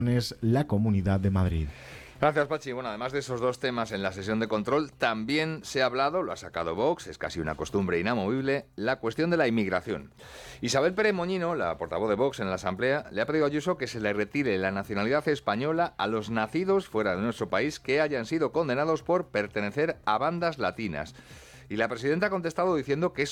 la Comunidad de Madrid. Gracias, Pachi. Bueno, además de esos dos temas en la sesión de control, también se ha hablado, lo ha sacado Vox, es casi una costumbre inamovible, la cuestión de la inmigración. Isabel Pérez Moñino, la portavoz de Vox en la Asamblea, le ha pedido a Ayuso que se le retire la nacionalidad española a los nacidos fuera de nuestro país que hayan sido condenados por pertenecer a bandas latinas. Y la presidenta ha contestado diciendo que es